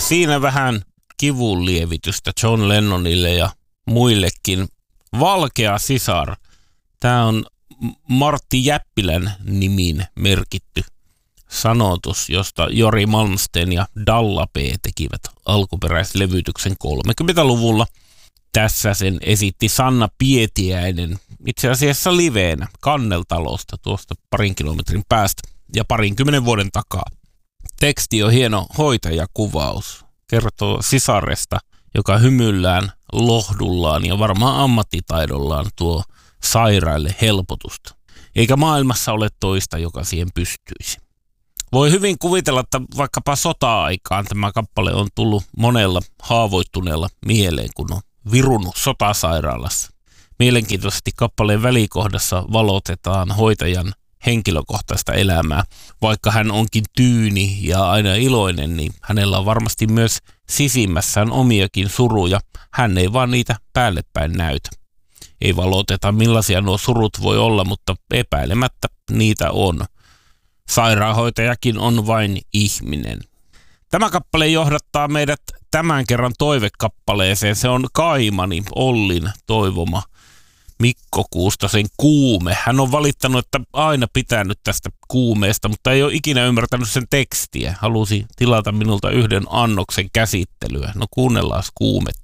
Siinä vähän kivunlievitystä John Lennonille ja muillekin. Valkea sisar. Tämä on Martti Jäppilän nimiin merkitty sanotus, josta Jori Malmsteen ja Dalla P tekivät alkuperäislevytyksen 30-luvulla. Tässä sen esitti Sanna Pietiäinen itse asiassa liveenä Kanneltalosta tuosta 2 kilometrin päästä ja 20 vuoden takaa. Teksti on hieno hoitajakuvaus. Kertoo sisaresta, joka hymyllään, lohdullaan ja varmaan ammattitaidollaan tuo sairaille helpotusta. Eikä maailmassa ole toista, joka siihen pystyisi. Voi hyvin kuvitella, että vaikkapa sota-aikaan tämä kappale on tullut monella haavoittuneella mieleen, kun on virunut sotasairaalassa. Mielenkiintoisesti kappaleen välikohdassa valotetaan hoitajan henkilökohtaista elämää. Vaikka hän onkin tyyni ja aina iloinen, niin hänellä on varmasti myös sisimmässään omiakin suruja. Hän ei vaan niitä päällepäin näytä. Ei valoteta millaisia nuo surut voi olla, mutta epäilemättä niitä on. Sairaanhoitajakin on vain ihminen. Tämä kappale johdattaa meidät tämän kerran toivekappaleeseen. Se on Kaimani Ollin toivoma Mikko Kuustosen Kuume. Hän on valittanut, että aina pitänyt tästä kuumeesta, mutta ei ole ikinä ymmärtänyt sen tekstiä. Halusi tilata minulta 1 annoksen käsittelyä. No kuunnellaan Kuumetta.